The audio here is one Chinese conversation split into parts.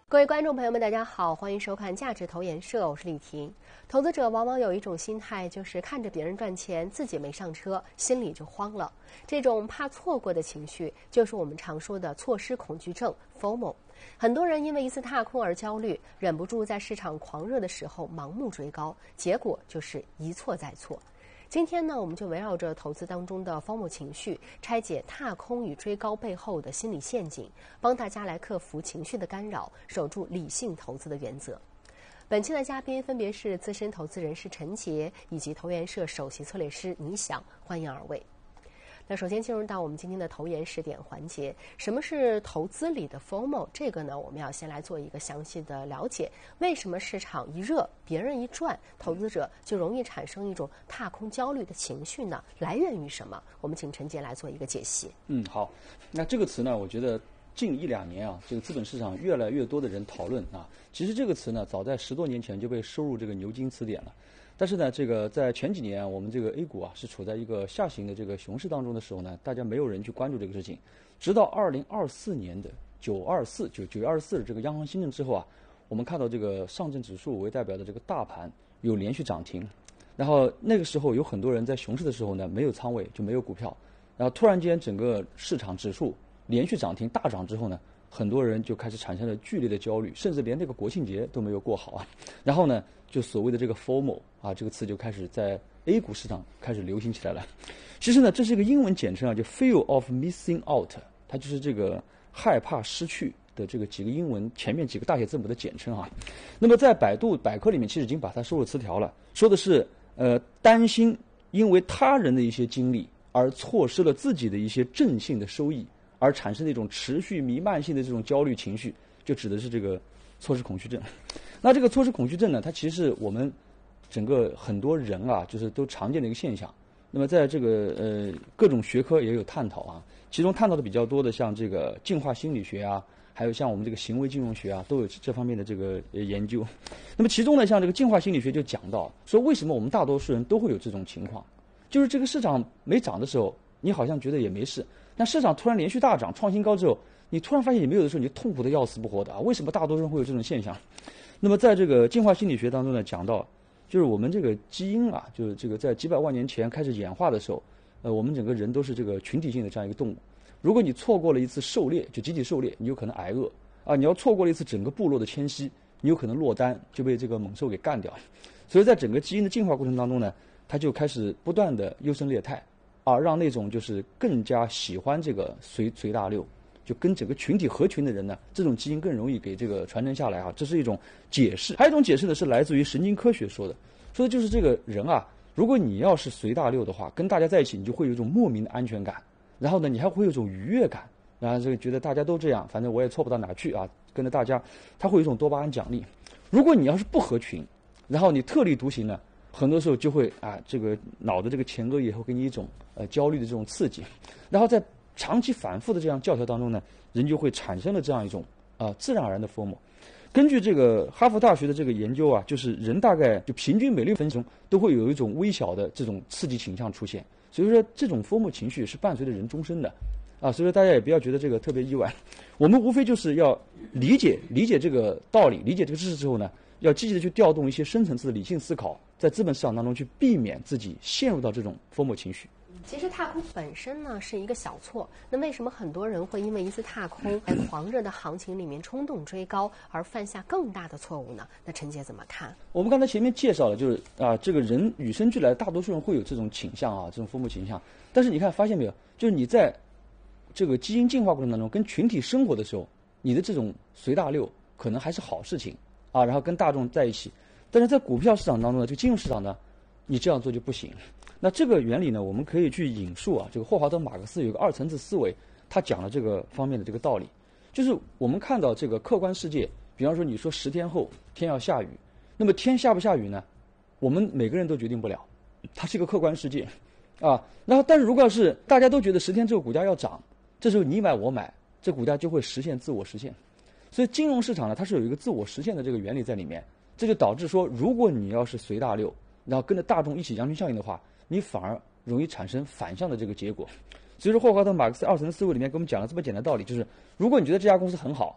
各位观众朋友们，大家好，欢迎收看价值投研社，我是李婷。投资者往往有一种心态，就是看着别人赚钱，自己没上车，心里就慌了。这种怕错过的情绪，就是我们常说的错失恐惧症 FOMO。很多人因为一次踏空而焦虑，忍不住在市场狂热的时候盲目追高，结果就是一错再错。今天呢，我们就围绕着投资当中的 FOMO 情绪，拆解踏空与追高背后的心理陷阱，帮大家来克服情绪的干扰，守住理性投资的原则。本期的嘉宾分别是资深投资人士陈杰以及投研社首席策略师倪想，欢迎二位。那首先进入到我们今天的投研试点环节，什么是投资里的 FOMO？ 这个呢，我们要先来做一个详细的了解。为什么市场一热，别人一赚，投资者就容易产生一种踏空焦虑的情绪呢？来源于什么？我们请陈杰来做一个解析。 好，那这个词呢，我觉得近1、2年啊，这个资本市场越来越多的人讨论啊。其实这个词呢，早在10多年前就被收入这个牛津词典了。但是呢，这个在前几年啊，我们这个 A 股啊是处在一个下行的这个熊市当中的时候呢，大家没有人去关注这个事情。直到2024年的9月24日这个央行新政之后啊，我们看到这个上证指数为代表的这个大盘有连续涨停。然后那个时候有很多人在熊市的时候呢没有仓位，就没有股票。然后突然间整个市场指数连续涨停大涨之后呢，很多人就开始产生了剧烈的焦虑，甚至连这个国庆节都没有过好啊。然后呢，就所谓的这个 FOMO 啊，这个词就开始在 A 股市场开始流行起来了。其实呢，这是一个英文简称啊，就 Fear of Missing Out， 它就是这个害怕失去的这个几个英文前面几个大写字母的简称啊。那么在百度百科里面，其实已经把它收入词条了，说的是担心因为他人的一些经历而错失了自己的一些正性的收益，而产生的一种持续弥漫性的这种焦虑情绪，就指的是这个错失恐惧症。那这个错失恐惧症呢，它其实是我们整个很多人啊，就是都常见的一个现象。那么在这个各种学科也有探讨啊，其中探讨的比较多的，像这个进化心理学啊，还有像我们这个行为金融学啊，都有这方面的这个研究。那么其中呢，像这个进化心理学就讲到说，为什么我们大多数人都会有这种情况，就是这个市场没涨的时候，你好像觉得也没事，但市场突然连续大涨创新高之后，你突然发现也没有的时候，你就痛苦的要死不活的啊！为什么大多数人会有这种现象？那么在这个进化心理学当中呢，讲到就是我们这个基因啊，就是这个在几百万年前开始演化的时候，我们整个人都是这个群体性的这样一个动物。如果你错过了一次狩猎，就集体狩猎，你有可能挨饿啊；你要错过了一次整个部落的迁徙，你有可能落单就被这个猛兽给干掉。所以在整个基因的进化过程当中呢，它就开始不断的优胜劣汰啊，让那种就是更加喜欢这个随大流，就跟整个群体合群的人呢，这种基因更容易给这个传承下来啊，这是一种解释。还有一种解释呢，是来自于神经科学说的就是这个人啊，如果你要是随大流的话，跟大家在一起，你就会有一种莫名的安全感，然后呢，你还会有一种愉悦感，然后这个觉得大家都这样，反正我也错不到哪去啊，跟着大家，他会有一种多巴胺奖励。如果你要是不合群，然后你特立独行呢，很多时候就会啊，这个脑的这个前额也会给你一种焦虑的这种刺激，然后在长期反复的这样教条当中呢，人就会产生了这样一种自然而然的 FOMO。根据这个哈佛大学的这个研究啊，就是人大概就平均每6分钟都会有一种微小的这种刺激倾向出现，所以说这种 FOMO 情绪是伴随着人终身的啊，所以说大家也不要觉得这个特别意外。我们无非就是要理解这个道理，理解这个知识之后呢，要积极的去调动一些深层次的理性思考，在资本市场当中去避免自己陷入到这种 FOMO 情绪。 其实踏空本身呢是一个小错，那为什么很多人会因为一次踏空在狂热的行情里面冲动追高而犯下更大的错误呢？那陈杰怎么看？ 我们刚才前面介绍了，就是这个人与生俱来，大多数人会有这种倾向啊，这种 FOMO 倾向。但是你看，发现没有，就是你在这个基因进化过程当中跟群体生活的时候，你的这种随大流可能还是好事情啊，然后跟大众在一起。但是在股票市场当中呢，这个金融市场呢，你这样做就不行。那这个原理呢，我们可以去引述啊，这个霍华德·马克思有个2层次思维，他讲了这个方面的这个道理，就是我们看到这个客观世界，比方说你说10天后天要下雨，那么天下不下雨呢，我们每个人都决定不了，它是一个客观世界啊。然后但是如果要是大家都觉得10天之后股价要涨，这时候你买我买，这股价就会实现自我实现。所以金融市场呢，它是有一个自我实现的这个原理在里面，这就导致说，如果你要是随大流，然后跟着大众一起羊群效应的话，你反而容易产生反向的这个结果。所以说霍华德·马克思2层思维里面给我们讲了这么简单的道理，就是如果你觉得这家公司很好，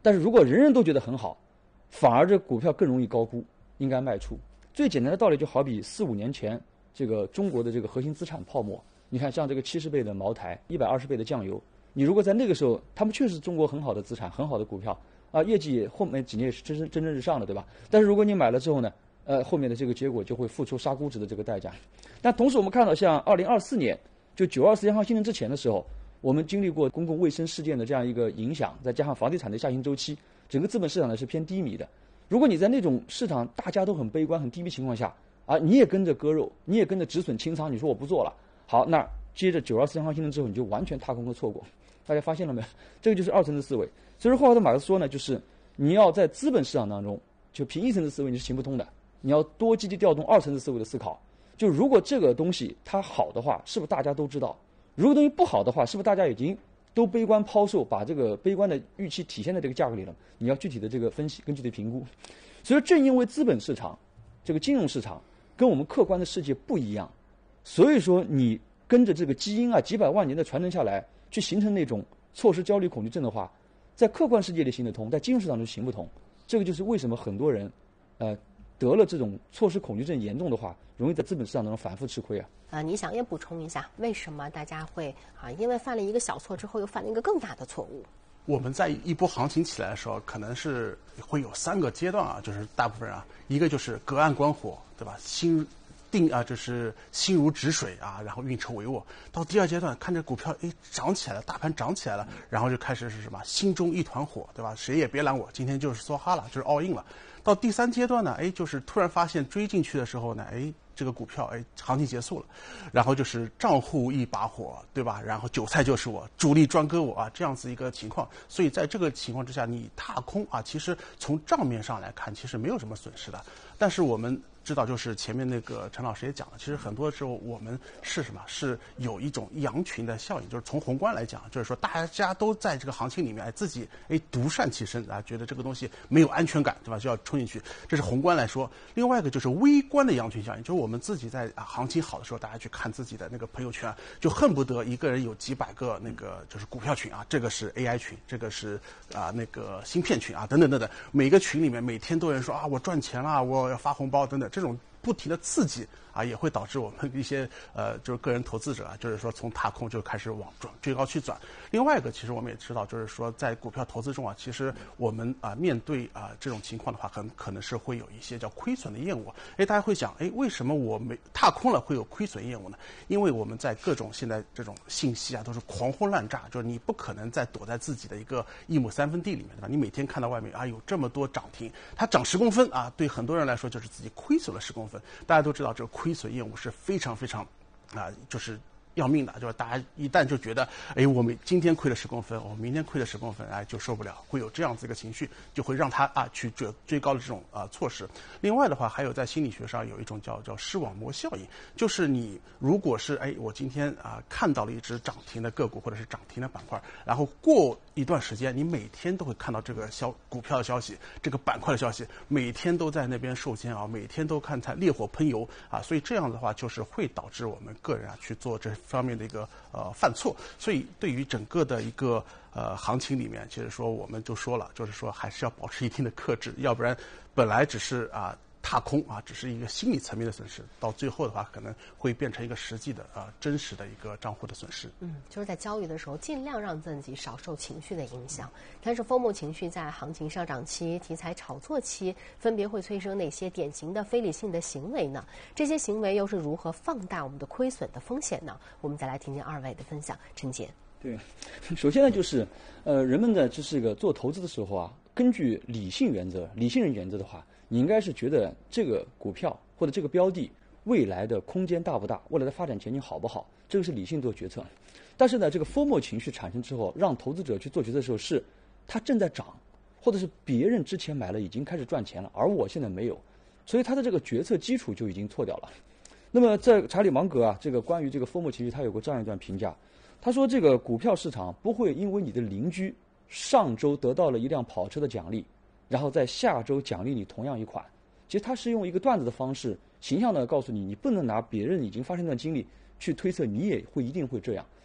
但是如果人人都觉得很好，反而这股票更容易高估，应该卖出。最简单的道理就好比4、5年前这个中国的这个核心资产泡沫，你看像这个70倍的茅台、120倍的酱油，你如果在那个时候，他们确实中国很好的资产、很好的股票啊，业绩也后面几年也是蒸蒸日上的，对吧？但是如果你买了之后呢，后面的这个结果就会付出杀估值的这个代价。但同时我们看到，像2024年就924央行新政之前的时候，我们经历过公共卫生事件的这样一个影响，再加上房地产的下行周期，整个资本市场呢是偏低迷的。如果你在那种市场大家都很悲观、很低迷情况下啊，你也跟着割肉，你也跟着止损清仓，你说我不做了，好，那接着924央行新政之后，你就完全踏空和错过。大家发现了没有？这个就是二层次思维。所以说，霍华德马克思说呢，就是你要在资本市场当中，就凭一层次思维你是行不通的，你要多积极调动二层次思维的思考。就如果这个东西它好的话，是不是大家都知道？如果东西不好的话，是不是大家已经都悲观抛售，把这个悲观的预期体现在这个价格里了？你要具体的这个分析，跟具体评估。所以正因为资本市场、这个金融市场跟我们客观的世界不一样，所以说你跟着这个基因啊几百万年的传承下来，去形成那种错失焦虑恐惧症的话，在客观世界里行得通，在金融市场中行不通。这个就是为什么很多人，得了这种错失恐惧症严重的话，容易在资本市场当中反复吃亏啊。 你想也补充一下，为什么大家会因为犯了一个小错之后又犯了一个更大的错误？ 我们在一波行情起来的时候，可能是会有3个阶段啊，就是大部分人一个就是隔岸观火，对吧？就是心如止水啊，然后运筹帷幄。到第2阶段，看着股票涨起来了，大盘涨起来了，然后就开始是什么？心中一团火，对吧？谁也别拦我，今天就是梭哈了，就是 all in 了。到第3阶段呢，就是突然发现追进去的时候呢，这个股票行情结束了，然后就是账户一把火，对吧？然后韭菜就是我，主力专割我啊，这样子一个情况。所以在这个情况之下，你踏空啊，其实从账面上来看，其实没有什么损失的。但是我们知道，就是前面那个陈老师也讲了，其实很多时候我们是什么？是有一种羊群的效应，就是从宏观来讲，就是说大家都在这个行情里面，自己独善其身啊，觉得这个东西没有安全感，对吧？就要冲进去，这是宏观来说。另外一个就是微观的羊群效应，就是我们自己在行情好的时候，大家去看自己的那个朋友圈，就恨不得一个人有几百个那个就是股票群啊，这个是 AI 群，这个是那个芯片群啊，等等等等，每个群里面每天都有人说啊，我赚钱了，我要发红包等等，这种不停的刺激啊，也会导致我们一些就是个人投资者啊，就是说从踏空就开始往追高去转。另外一个，其实我们也知道，就是说在股票投资中啊，其实我们面对这种情况的话，很可能是会有一些叫亏损的厌恶。大家会想，为什么我没踏空了会有亏损厌恶呢？因为我们在各种现在这种信息啊都是狂轰滥炸，就是你不可能再躲在自己的一个1亩3分地里面，对吧？你每天看到外面有这么多涨停，它涨10公分啊，对很多人来说就是自己亏损了10公分。大家都知道，这个亏损业务是非常非常就是要命的，就是大家一旦就觉得，我们今天亏了10公分，我明天亏了10公分，就受不了，会有这样子一个情绪，就会让他去追高的这种措施。另外的话，还有在心理学上有一种叫视网膜效应，就是你如果是我今天看到了一只涨停的个股或者是涨停的板块，然后过一段时间，你每天都会看到这个股票的消息，这个板块的消息，每天都在那边受煎熬，每天都看它烈火喷油啊，所以这样的话就是会导致我们个人去做这方面的一个犯错。所以对于整个的一个行情里面，其实说我们就说了，就是说还是要保持一定的克制，要不然本来只是踏空只是一个心理层面的损失，到最后的话可能会变成一个实际的真实的一个账户的损失。 就是在交易的时候尽量让自己少受情绪的影响。但是FOMO情绪在行情上涨期、题材炒作期分别会催生哪些典型的非理性的行为呢？这些行为又是如何放大我们的亏损的风险呢？我们再来听听2位的分享。陈杰。 对，首先呢就是人们在这个做投资的时候根据理性人原则的话，你应该是觉得这个股票或者这个标的未来的空间大不大，未来的发展前景好不好，这个是理性做决策。但是呢，这个FOMO情绪产生之后，让投资者去做决策的时候，是它正在涨，或者是别人之前买了已经开始赚钱了，而我现在没有，所以他的这个决策基础就已经错掉了。那么在查理芒格这个关于这个FOMO情绪，他有过这样一段评价，他说这个股票市场不会因为你的邻居上周得到了一辆跑车的奖励，然后在下周奖励你同样一款。其实他是用一个段子的方式，形象的告诉你，你不能拿别人已经发生的经历去推测你也一定会这样。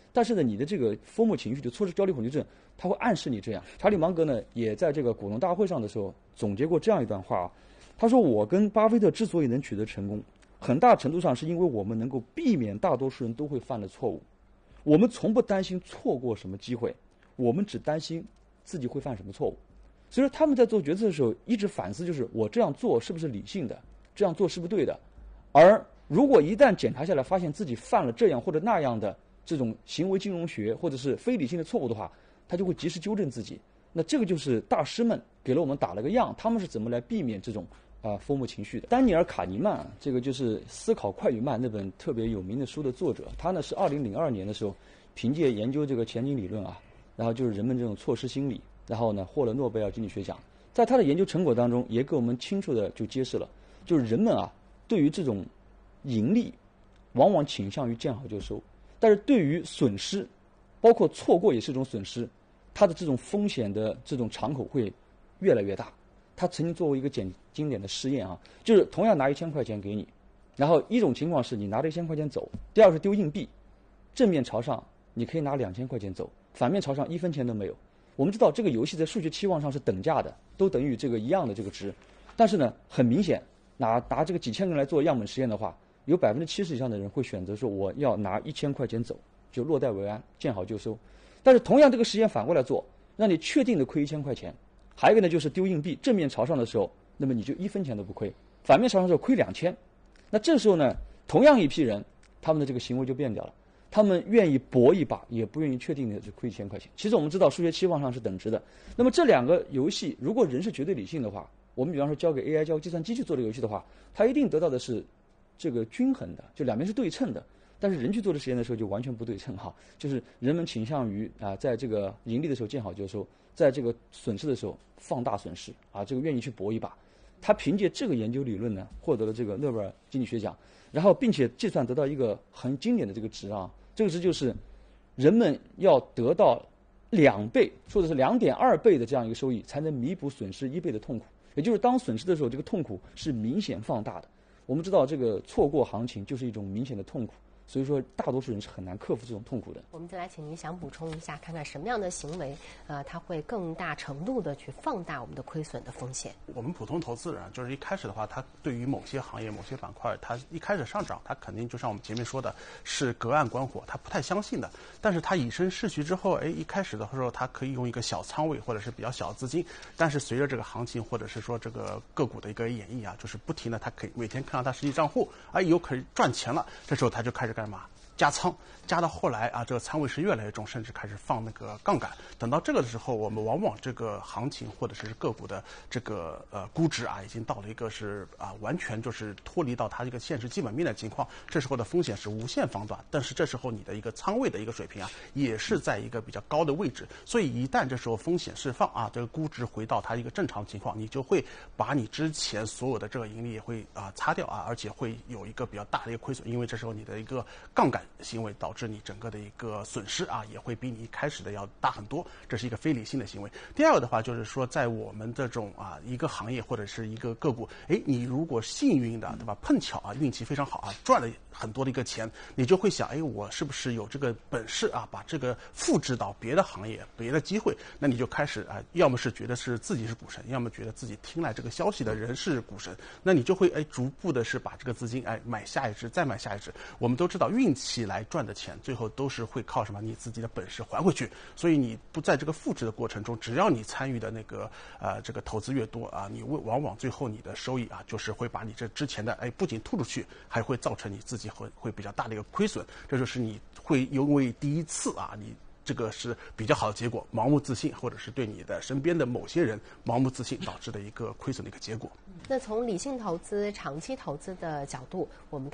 但是呢，你的这个FOMO情绪就错失焦虑恐惧症，它会暗示你这样。查理芒格呢也在这个股东大会上的时候总结过这样一段话，他说我跟巴菲特之所以能取得成功，很大程度上是因为我们能够避免大多数人都会犯的错误。我们从不担心错过什么机会，我们只担心自己会犯什么错误。所以说他们在做决策的时候一直反思，就是我这样做是不是理性的，这样做是不是对的。而如果一旦检查下来发现自己犯了这样或者那样的这种行为金融学或者是非理性的错误的话，他就会及时纠正自己。那这个就是大师们给了我们打了个样，他们是怎么来避免这种FOMO情绪的。丹尼尔·卡尼曼，这个就是《思考快与慢》那本特别有名的书的作者，他呢是2002年的时候凭借研究这个前景理论然后就是人们这种错失心理，然后呢获了诺贝尔经济学奖。在他的研究成果当中也给我们清楚的就揭示了，就是人们对于这种盈利往往倾向于见好就收，但是对于损失，包括错过也是一种损失，它的这种风险的这种敞口会越来越大。他曾经做过一个经典的试验就是同样拿1000块钱给你，然后一种情况是你拿着1000块钱走，第二是丢硬币，正面朝上你可以拿2000块钱走，反面朝上1分钱都没有。我们知道这个游戏在数学期望上是等价的，都等于这个一样的这个值，但是呢很明显拿这个几千个人来做样本实验的话，有70%以上的人会选择说我要拿1000块钱走，就落袋为安，见好就收。但是同样这个实验反过来做，让你确定的亏1000块钱，还有一个呢就是丢硬币，正面朝上的时候，那么你就1分钱都不亏，反面朝上的时候亏2000。那这时候呢，同样一批人，他们的这个行为就变掉了，他们愿意搏一把，也不愿意确定的就亏1000块钱。其实我们知道数学期望上是等值的。那么这两个游戏，如果人是绝对理性的话，我们比方说交给 AI 交给计算机去做这个游戏的话，它一定得到的是这个均衡的，就两边是对称的。但是人去做的实验的时候就完全不对称就是人们倾向于在这个盈利的时候见好就收，在这个损失的时候放大损失这个愿意去搏一把。他凭借这个研究理论呢，获得了这个诺贝尔经济学奖，然后并且计算得到一个很经典的这个值这个值就是人们要得到2倍，或者是2.2倍的这样一个收益，才能弥补损失1倍的痛苦。也就是当损失的时候，这个痛苦是明显放大的。我们知道这个错过行情就是一种明显的痛苦，所以说大多数人是很难克服这种痛苦的。 我们再来请您想补充一下，看看什么样的行为它会更大程度的去放大我们的亏损的风险。 我们普通投资人就是一开始的话，他对于某些行业某些板块，他一开始上涨，他肯定就像我们前面说的是隔岸观火，他不太相信的。但是他以身试局之后，一开始的时候他可以用一个小仓位或者是比较小的资金，但是随着这个行情或者是说这个个股的一个演绎就是不停的，他可以每天看到他实际账户有可以赚钱了，这时候他就开始干嘛？加仓，加到后来这个仓位是越来越重，甚至开始放那个杠杆。等到这个的时候，我们往往这个行情或者是个股的这个估值已经到了一个是完全就是脱离到它这个现实基本面的情况。这时候的风险是无限放大，但是这时候你的一个仓位的一个水平也是在一个比较高的位置。所以一旦这时候风险释放这个估值回到它一个正常情况，你就会把你之前所有的这个盈利也会擦掉而且会有一个比较大的一个亏损，因为这时候你的一个杠杆行为导致你整个的一个损失也会比你一开始的要大很多，这是一个非理性的行为。第二个的话就是说，在我们这种一个行业或者是一个个股，你如果幸运的对吧，碰巧运气非常好赚了很多的一个钱，你就会想我是不是有这个本事把这个复制到别的行业别的机会。那你就开始要么是觉得是自己是股神，要么觉得自己听来这个消息的人是股神，那你就会逐步的是把这个资金买下一只再买下一只。我们都知道运气来赚的钱最后都是会靠什么？你自己的本事还回去。所以你不在这个复制的过程中，只要你参与的那个这个投资越多你往往最后你的收益就是会把你这之前的不仅吐出去，还会造成你自己会比较大的一个亏损。这就是你会因为第一次你这个是比较好的结果，盲目自信，或者是对你的身边的某些人盲目自信导致的一个亏损的一个结果。 那从理性投资、长期投资的角度，我们